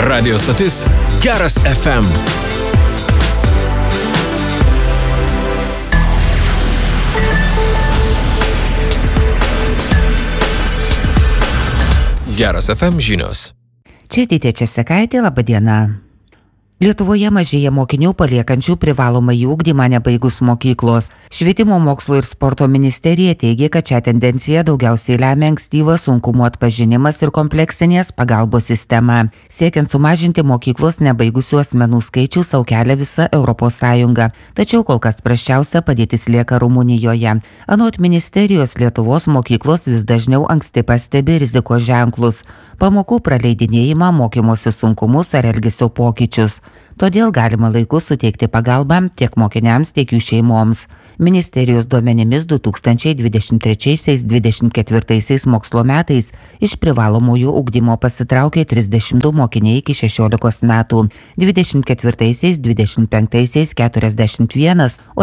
Radio stotis Geras FM. Geras FM žinios. Čia Tytė Česekaitė, laba diena. Lietuvoje mažėja mokinių paliekančių privalomąjį ugdymą nebaigus mokyklos. Švietimo mokslo ir sporto ministerija teigia, kad šią tendenciją daugiausiai lemia ankstyvas sunkumų atpažinimas ir kompleksinės pagalbos sistema. Siekiant sumažinti mokyklos nebaigusių asmenų skaičių sau kelia visa ES. Tačiau kol kas prasčiausia padėtis lieka Rumunijoje. Anot ministerijos, Lietuvos mokyklos vis dažniau anksti pastebi rizikos ženklus, pamokų praleidinėjimą, mokymosi sunkumus ar elgesio pokyčius. Todėl galima laiku suteikti pagalbą tiek mokiniams, tiek jų šeimoms. Ministerijos duomenimis 2023-2024 mokslo metais iš privalomųjų ugdymo pasitraukė 32 mokiniai iki 16 metų, 24-25 41, o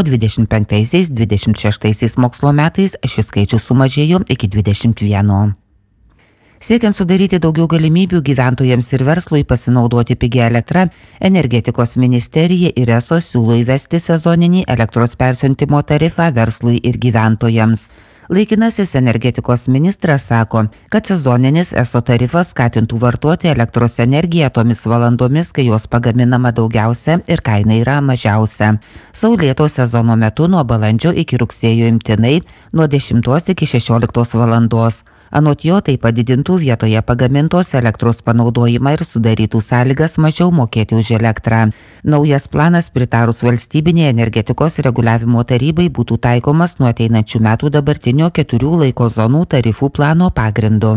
25-26 mokslo metais šis skaičius sumažėjo iki 21. Siekiant sudaryti daugiau galimybių gyventojams ir verslui pasinaudoti pigia elektra, energetikos ministerija ir ESO siūlo įvesti sezoninį elektros persiuntimo tarifą verslui ir gyventojams. Laikinasis energetikos ministras sako, kad sezoninis ESO tarifas skatintų vartoti elektros energiją tomis valandomis, kai jos pagaminama daugiausia ir kaina yra mažiausia. Saulėto sezono metu nuo balandžio iki rugsėjo imtinai nuo 10 iki 16 valandos. Anot jo tai padidintų vietoje pagamintos elektros panaudojimą ir sudarytų sąlygas mažiau mokėti už elektrą. Naujas planas pritarus valstybinė energetikos reguliavimo tarybai būtų taikomas nuo ateinančių metų dabartinio 4 laiko zonų tarifų plano pagrindu.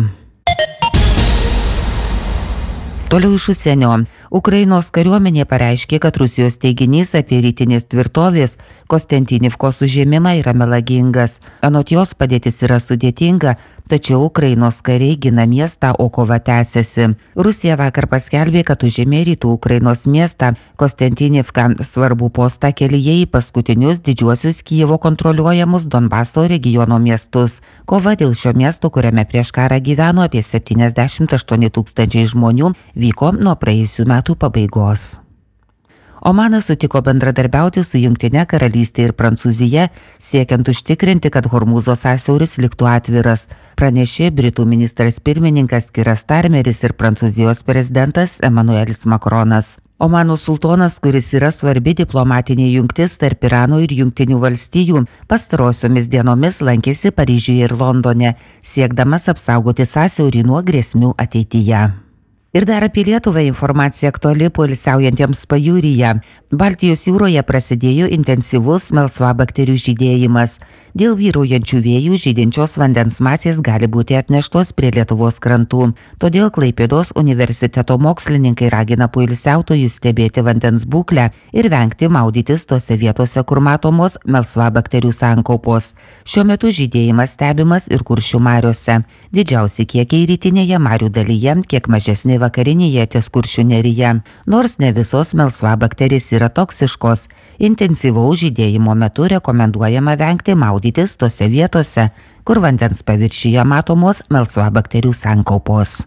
Toliau iš užsienio. Ukrainos kariuomenė pareiškė, kad Rusijos teiginys apie rytinės tvirtovės Kostentinivkos užėmimą yra melagingas. Anot jos padėtis yra sudėtinga, tačiau Ukrainos kariai gina miestą, o kova tęsiasi. Rusija vakar paskelbė, kad užėmė rytų Ukrainos miestą Kostentinivką, svarbų postą kelyje į paskutinius didžiuosius Kijevo kontroliuojamus Donbaso regiono miestus. Kova dėl šio miesto, kuriame prieš karą gyveno apie 78 tūkstančiai žmonių, vyko nuo praėjusių metų pabaigos. Omanas sutiko bendradarbiauti su Jungtine karalystė ir Prancūzija, siekiant užtikrinti, kad Hormūzo sąsiauris liktų atviras, pranešė Britų ministras pirmininkas Kiras Starmeris ir Prancūzijos prezidentas Emmanuelis Macronas. Omano sultonas, kuris yra svarbi diplomatinė jungtis tarp Irano ir Jungtinių valstijų, pastarosiomis dienomis lankėsi Paryžiuje ir Londone, siekdamas apsaugoti sąsiaurį nuo grėsmių ateityje. Ir dar apie Lietuvą informacija aktuali poilsiaujantiems pajūryje. Baltijos jūroje prasidėjo intensyvus melsvabakterių žydėjimas. Dėl vyraujančių vėjų žydinčios vandens masės gali būti atneštos prie Lietuvos krantų. Todėl Klaipėdos universiteto mokslininkai ragina poilsiautojus stebėti vandens būklę ir vengti maudytis tose vietose, kur matomos melsvabakterių sankaupos. Šiuo metu žydėjimas stebimas ir Kuršių mariose. Didžiausi kiekiai rytinėje marių dalyje, kiek mažesni vakarinėje ties Kuršių neryje. Nors ne visos melsvabakterės yra toksiškos, intensyvaus žydėjimo metu rekomenduojama vengti maudytis tose vietose, kur vandens paviršiuje matomos melsvabakterių sankaupos.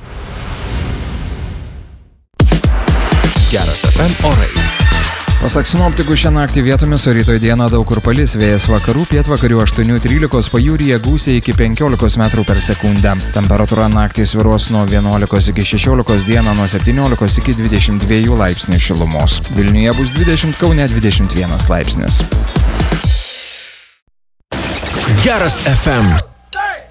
Geras FM orai. Pasak sinoptikų, šią naktį vietomis, o rytoj dieną daug kur palis, vėjas vakarų, pietvakarių 8-13, pajūryje gūsiai iki 15 metrų per sekundę. Temperatūra naktį svyruos nuo 11 iki 16, dieną nuo 17 iki 22 laipsnių šilumos. Vilniuje bus 20, Kaune 21 laipsnis. Geras FM.